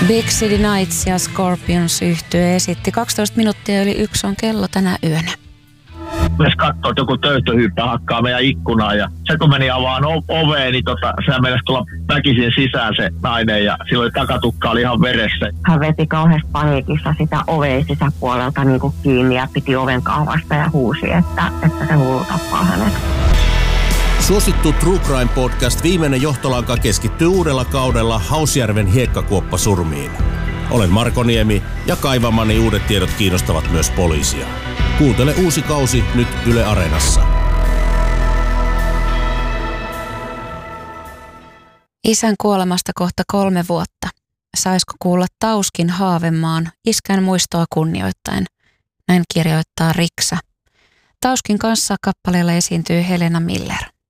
Big City Nights ja Scorpions -yhtye esitti 12 minuuttia yli 1 on kello tänä yönä. Myös katsoo, että joku töyttöhyyppä hakkaa meidän ikkunaan ja se kun meni avaan oveen, niin sehän menisi tulla väkisin sisään se nainen ja silloin takatukka oli ihan veressä. Hän veti kauheasti paniikissa sitä oveen sisäpuolelta niin kuin kiinni ja piti oven kaavasta ja huusi, että se hullu tappaa hänet. Suosittu True Crime Podcast Viimeinen johtolanka keskittyy uudella kaudella Hausjärven hiekkakuoppasurmiin. Olen Marko Niemi ja kaivamani uudet tiedot kiinnostavat myös poliisia. Kuuntele uusi kausi nyt Yle Areenassa. Isän kuolemasta kohta 3 vuotta. Saisiko kuulla Tauskin Haavemaan iskän muistoa kunnioittaen? Näin kirjoittaa Riksa. Tauskin kanssa kappaleella esiintyy Helena Miller.